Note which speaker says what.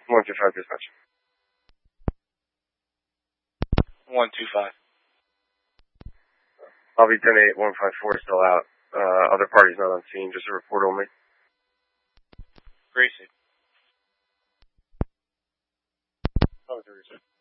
Speaker 1: 125 dispatch.
Speaker 2: 125.
Speaker 1: I'll be 10-8, 154 still out. Other parties not on scene, just a report only.
Speaker 2: Gracie.
Speaker 1: Oh, 36.